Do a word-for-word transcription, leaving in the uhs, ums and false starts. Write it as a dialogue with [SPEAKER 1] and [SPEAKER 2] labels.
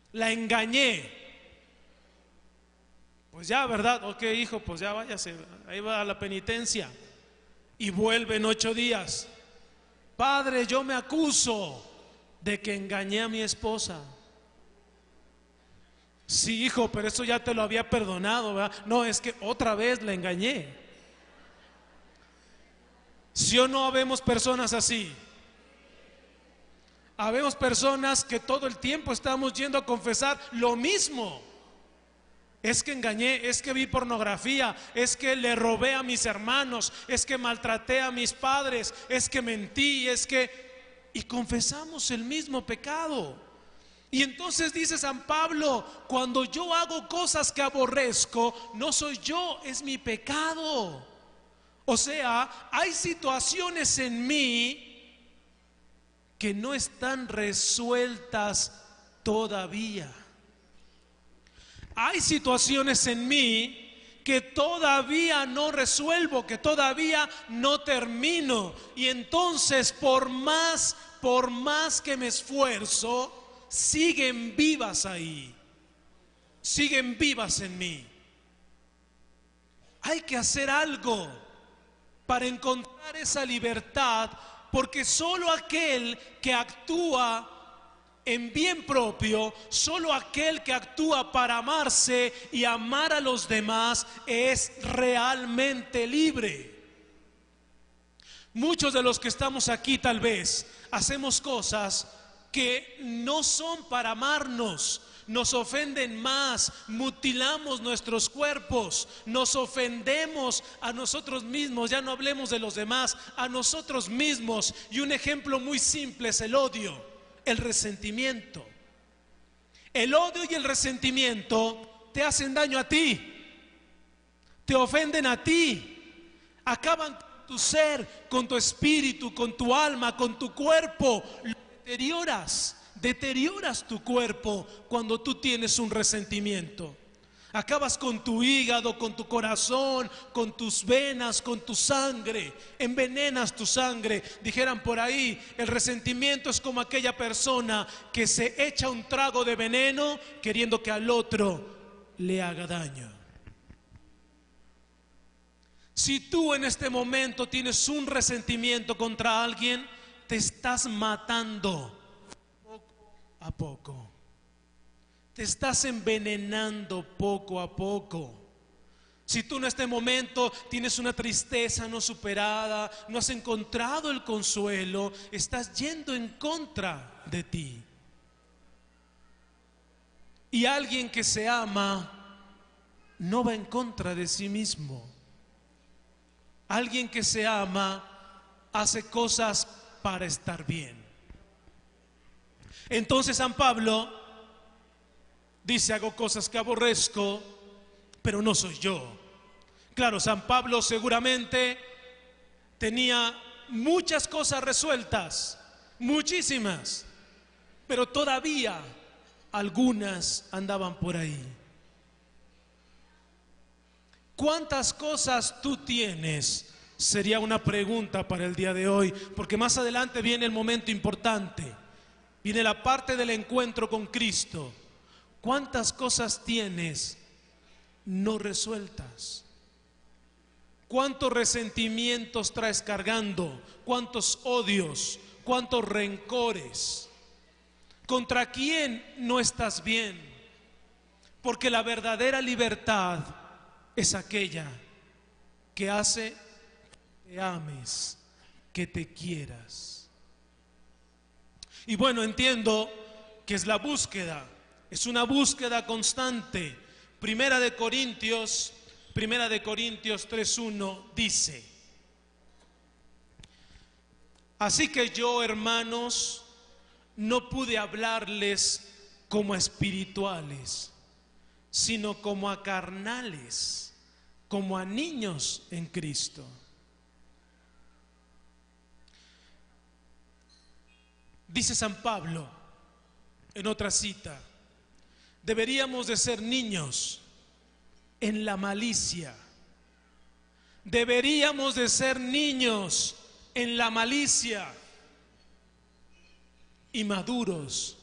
[SPEAKER 1] la engañé. Pues ya, ¿verdad? Ok, hijo, pues ya váyase, ahí va a la penitencia. Y vuelve en ocho días. Padre, yo me acuso de que engañé a mi esposa. Sí, hijo, pero eso ya te lo había perdonado, ¿verdad? No, es que otra vez la engañé. ¿Sí o no habemos personas así? Habemos personas que todo el tiempo estamos yendo a confesar lo mismo. Es que engañé, es que vi pornografía, es que le robé a mis hermanos, es que maltraté a mis padres, es que mentí, es que... Y confesamos el mismo pecado. Y entonces dice San Pablo, cuando yo hago cosas que aborrezco, no soy yo, es mi pecado. O sea, hay situaciones en mí que no están resueltas todavía. Hay situaciones en mí que todavía no resuelvo, que todavía no termino. Y entonces por más, por más que me esfuerzo, siguen vivas ahí. Siguen vivas en mí. Hay que hacer algo para encontrar esa libertad, porque solo aquel que actúa en bien propio, solo aquel que actúa para amarse y amar a los demás es realmente libre. Muchos de los que estamos aquí tal vez hacemos cosas que no son para amarnos, nos ofenden más, mutilamos nuestros cuerpos, nos ofendemos a nosotros mismos, ya no hablemos de los demás, a nosotros mismos. Y un ejemplo muy simple es el odio. El resentimiento. El odio y el resentimiento te hacen daño a ti, te ofenden a ti, acaban con tu ser, con tu espíritu, con tu alma, con tu cuerpo. Lo deterioras, deterioras tu cuerpo cuando tú tienes un resentimiento. Acabas con tu hígado, con tu corazón, con tus venas, con tu sangre. Envenenas tu sangre. Dijeran por ahí, el resentimiento es como aquella persona que se echa un trago de veneno queriendo que al otro le haga daño. Si tú en este momento tienes un resentimiento contra alguien, te estás matando poco a poco. Te estás envenenando poco a poco. Si tú en este momento tienes una tristeza no superada, no has encontrado el consuelo, estás yendo en contra de ti. Y alguien que se ama no va en contra de sí mismo. Alguien que se ama hace cosas para estar bien. Entonces San Pablo dice, hago cosas que aborrezco, pero no soy yo. Claro, San Pablo seguramente tenía muchas cosas resueltas, muchísimas, pero todavía algunas andaban por ahí. ¿Cuántas cosas tú tienes? Sería una pregunta para el día de hoy, porque más adelante viene el momento importante, viene la parte del encuentro con Cristo. ¿Cuántas cosas tienes no resueltas? ¿Cuántos resentimientos traes cargando? ¿Cuántos odios? ¿Cuántos rencores? ¿Contra quién no estás bien? Porque la verdadera libertad es aquella que hace que te ames, que te quieras. Y bueno, entiendo que es la búsqueda. Es una búsqueda constante. Primera de Corintios, Primera de Corintios tres uno dice: así que yo, hermanos, no pude hablarles como a espirituales, sino como a carnales, como a niños en Cristo. Dice San Pablo en otra cita: deberíamos de ser niños en la malicia. Deberíamos de ser niños en la malicia y maduros